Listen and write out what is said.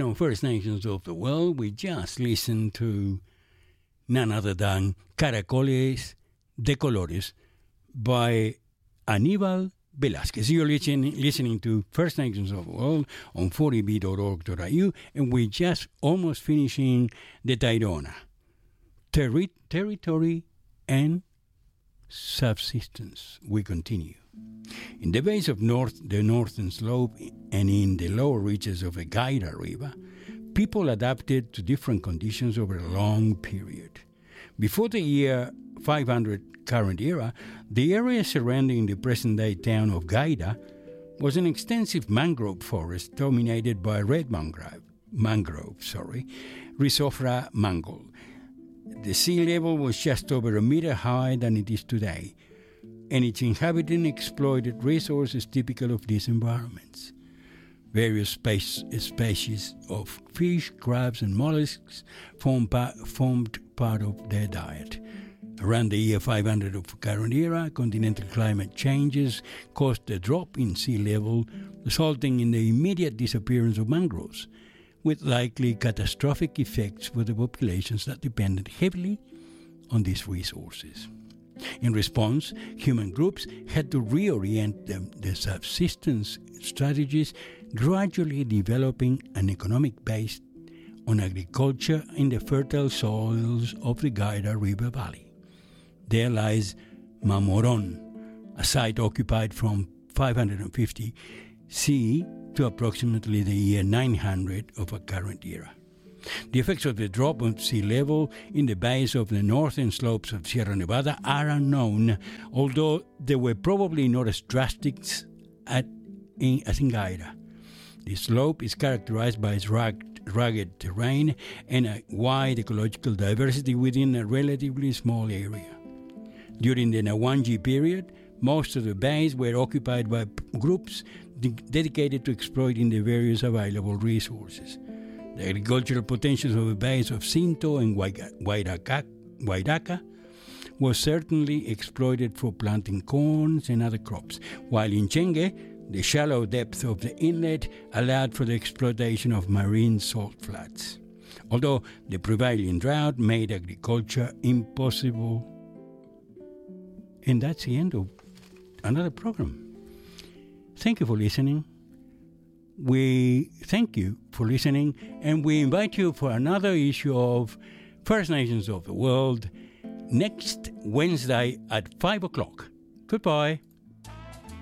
on First Nations of the World, we just listened to none other than Caracoles de Colores by Aníbal Velázquez. You're listening to First Nations of the World on 40b.org.au, and we're just almost finishing the Tairona. Territory and subsistence. We continue. In the base of the northern slope and in the lower reaches of the Gaira River, people adapted to different conditions over a long period. Before the year 500 current era, the area surrounding the present-day town of Gaira was an extensive mangrove forest dominated by red mangrove, Rhizophora mangol. The sea level was just over a meter higher than it is today, and its inhabitants exploited resources typical of these environments. Various species of fish, crabs, and mollusks formed part of their diet. Around the year 500 of current era, continental climate changes caused a drop in sea level, resulting in the immediate disappearance of mangroves, with likely catastrophic effects for the populations that depended heavily on these resources. In response, human groups had to reorient their subsistence strategies, gradually developing an economic base on agriculture in the fertile soils of the Gaira River Valley. There lies Mamoron, a site occupied from 550 CE to approximately the year 900 of a current era. The effects of the drop of sea level in the base of the northern slopes of Sierra Nevada are unknown, although they were probably not as drastic as in Gaira. The slope is characterized by its rugged terrain and a wide ecological diversity within a relatively small area. During the Nawanji period, most of the bays were occupied by groups dedicated to exploiting the various available resources. The agricultural potential of the bays of Sinto and Wairaka was certainly exploited for planting corns and other crops, while in Chenge, the shallow depth of the inlet allowed for the exploitation of marine salt flats. Although the prevailing drought made agriculture impossible. And that's the end of another program. Thank you for listening. We thank you for listening, and we invite you for another issue of First Nations of the World next Wednesday at 5 o'clock. Goodbye.